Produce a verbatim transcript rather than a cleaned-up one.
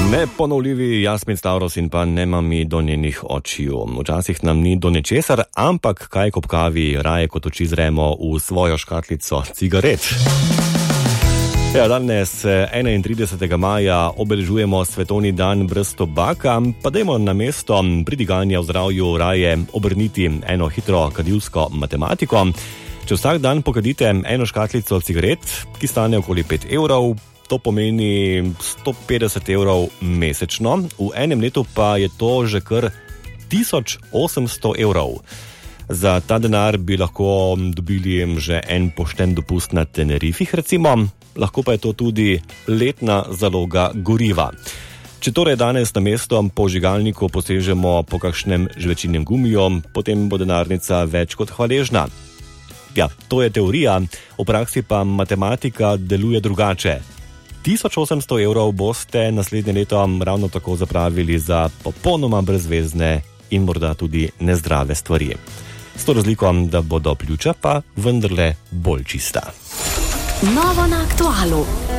Neponovljivi Jasmin Stavros in pa nema mi do njenih očiju. Včasih nam ni do nečesar, ampak kaj ko ob kavi raje kot oči zremo v svojo škatlico cigaret. Ja, danes enaintridesetega maja obeležujemo svetovni dan brez tobaka, pa dajmo na mesto pridiganja v zdravju raje obrniti eno hitro kadilsko matematiko. Če vsak dan pokadite eno škatlico cigaret, ki stane okoli pet evrov, to pomeni sto petdeset evrov mesečno, v enem letu pa je to že kar tisoč osemsto evrov. Za ta denar bi lahko dobili že en pošten dopust na Tenerifih recimo, lahko pa je to tudi letna zaloga goriva. Če torej danes na mesto po žigalniku posežemo po kakšnem žvečilnem gumiju, potem bo denarnica več kot hvaležna. Ja, to je teorija, v praksi pa matematika deluje drugače. tisoč osemsto evrov boste naslednje leto ravno tako zapravili za popolnoma brezvezne in morda tudi nezdrave stvari. S to razliko, da bodo pljuča pa vendarle bolj čista. Novo na aktualu.